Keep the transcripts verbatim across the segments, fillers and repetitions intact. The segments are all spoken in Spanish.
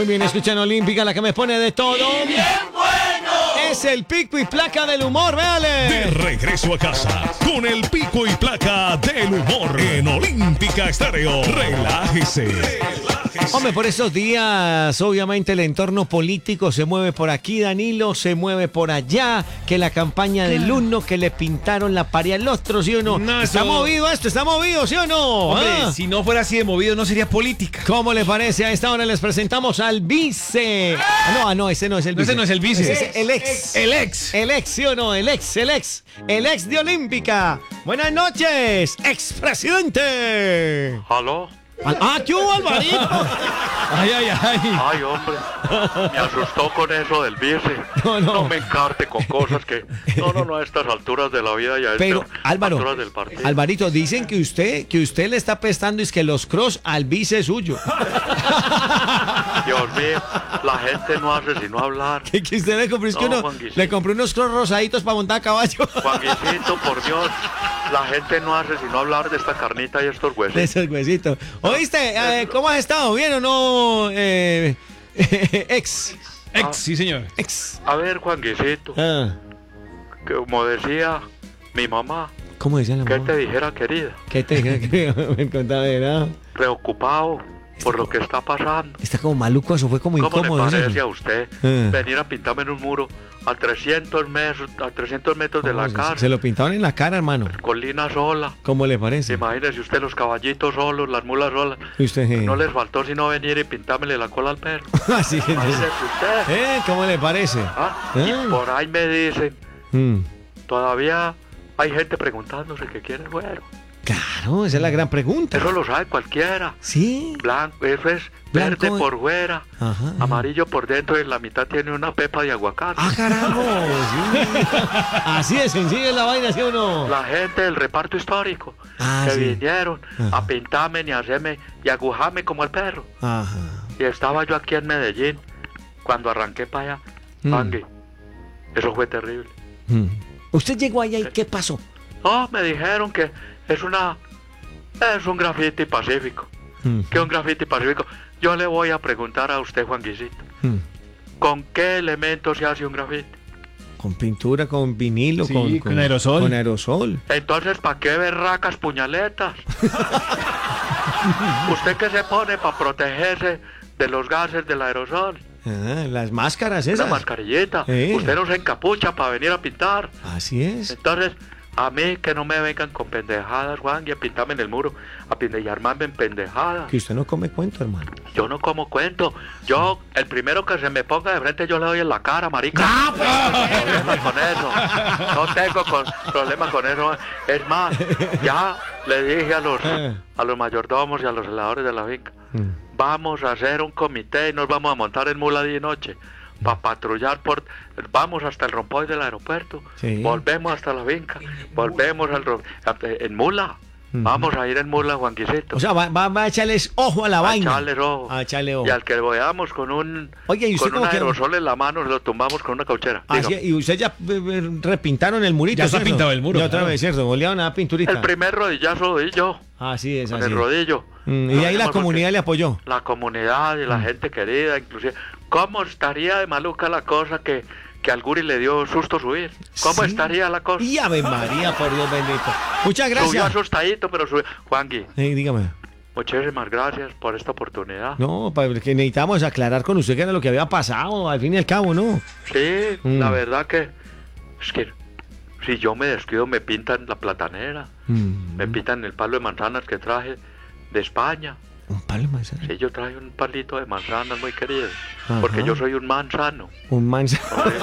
bien, escuchan Olímpica, la que me pone de todo. ¡Bien bueno! Es el pico y placa del humor, véale. De regreso a casa con el pico y placa del humor en Olímpica Estéreo. Relájese. Relájese. Hombre, por esos días, obviamente el entorno político se mueve por aquí, Danilo, se mueve por allá, que la campaña del uno, que le pintaron la pared al otro, ¿sí o no? No, ¿Está eso- movido esto? ¿Está movido, sí o no? Hombre, ¿Ah? si no fuera así de movido, no sería política. ¿Cómo le parece? A esta hora les presentamos al vice. Ah, no, ah, no, ese no es el No, vice. ese no es el vice. Ese es el ex. El ex. El ex, ¿sí o no? El ex, el ex. El ex de Olímpica. Buenas noches, expresidente. ¿Aló? Al- Ah, ¿qué hubo, Alvarito? Ay, ay, ay. Ay, hombre, me asustó con eso del vice. No, no. me encarte con cosas que... No, no, no, a estas alturas de la vida y a Pero, estas Álvaro, alturas del partido. Alvarito, dicen que usted, que usted le está prestando es que los cross al vice suyo. Dios mío, la gente no hace sino hablar. Que, que usted le compró, es que No, uno Juan Guisito. le compró unos cross rosaditos para montar a caballo. Juan Guisito, por Dios, la gente no hace sino hablar de esta carnita y estos De huesos. esos huesitos. ¿Oíste? Eh, ¿Cómo has estado? ¿Bien o no? Eh, ex. Ex, sí, señor. Ex. A ver, Juan Guisito, Ah, que como decía mi mamá, ¿cómo decía la ¿qué mamá? te dijera, querida? ¿Qué te dije? Me contaba, ¿verdad? Preocupado por lo que está pasando. Está como maluco, eso fue como ¿Cómo incómodo. le parece eso. a usted Ah. venir a pintarme en un muro a trescientos metros, a trescientos metros de ¿Cómo la se- casa, Se lo pintaron en la cara, hermano. colina sola? ¿Cómo le parece? Imagínese usted los caballitos solos, las mulas solas. ¿Y usted, eh? No les faltó sino venir y pintármele la cola al perro. Así es. Imagínese usted. ¿Eh? ¿Cómo le parece? ¿Ah? Ah. Y por ahí me dicen, Mm. todavía hay gente preguntándose qué quiere el güero. Claro, esa es la gran pregunta. Eso lo sabe cualquiera. Sí. Blanco, eso es Blanco verde y- por fuera, Ajá, ajá. amarillo por dentro y en la mitad tiene una pepa de aguacate. ¡Ah, carajo! Sí. Así de sencilla es la vaina, ¿sí o no? La gente del reparto histórico Ah, que sí. vinieron Ajá. a pintarme y a hacerme y a agujarme como el perro. Ajá. Y estaba yo aquí en Medellín cuando arranqué para allá. Mm. Angui, eso fue terrible. Mm. ¿Usted llegó allá y qué pasó? No, me dijeron que es una es un grafiti pacífico. Mm. ¿Qué es un grafiti pacífico? Yo le voy a preguntar a usted, Juan Guisito, Mm. ¿con qué elemento se hace un grafiti? Con pintura, con vinilo, Sí, con, con aerosol. Con aerosol. Entonces, ¿para qué berracas puñaletas? ¿Usted qué se pone para protegerse de los gases del aerosol? Ah, las máscaras Una esas. mascarillita. Sí. Usted no se encapucha para venir a pintar. Así es. Entonces, a mí que no me vengan con pendejadas, Juan, y a pintarme en el muro, a pintar y armarme en pendejadas. Que usted no come cuento, hermano. Yo no como cuento. Yo, el primero que se me ponga de frente, yo le doy en la cara, marica. ¡Ah, No tengo problema con eso. No tengo con, problema con eso. Es más, ya le dije a los, a los mayordomos y a los celadores de la finca, Mm. vamos a hacer un comité y nos vamos a montar en mula día y noche para patrullar por... Vamos hasta el rompoy del aeropuerto, Sí. volvemos hasta la finca, volvemos al ro- en mula. Ujú. Vamos a ir en mula, Juanquisito. O sea, va, va- va a echarles ojo a la a vaina. echarle ojo. A echarle ojo. Y al que veamos con un, Oye, ¿y usted con un cómo quedó? aerosol en la mano, lo tumbamos con una cauchera. Así, Dígame. y usted ya eh, eh, repintaron el murito. Ya está ¿cierto? pintado el muro, Y otra claro. vez, ¿cierto? Bolearon a pinturita. El primer rodillazo lo di yo, Así es, con así el es. rodillo. Mm, y ahí la Sabemos comunidad porque le apoyó. La comunidad y la gente querida, inclusive. ¿Cómo estaría de maluca la cosa que, que al Guri le dio susto subir? ¿Cómo Sí. estaría la cosa? Y Ave María, por Dios bendito. Muchas Subió gracias. asustadito, pero subió. Juangui, Sí, dígame. muchísimas gracias por esta oportunidad. No, porque necesitamos aclarar con usted qué era lo que había pasado, al fin y al cabo, ¿no? Sí, Mm. la verdad que es que si yo me descuido me pintan la platanera, Mm, me pintan el palo de manzanas que traje de España. un palo de manzana. Sí, yo traje un palito de manzanas muy querido, Ajá. porque yo soy un manzano. Un manzana.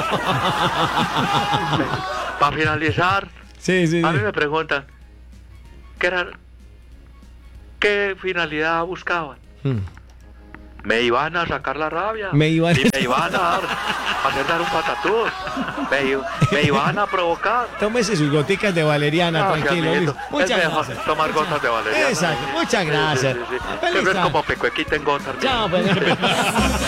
Para finalizar, Sí, sí, a mí sí. me preguntan, ¿qué era, qué finalidad buscaban? Mm. Me iban a sacar la rabia. Me iban- Y me iban a, dar, a hacer dar un patatús. Me, i- me iban a provocar. Tómese sus goticas de valeriana, Ah, tranquilo. sí, listo. amiguito. Muchas Es mejor gracias. tomar gotas de valeriana. Exacto, muchas Sí, sí, gracias. sí, sí. Feliz Eso es tarde. como pecuequita en gotas. Chao, pues.